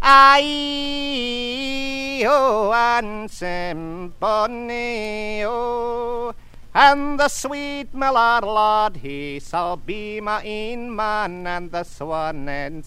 Aye-o, and symphony-o. And the sweet melody, he shall be my in man, and the swan and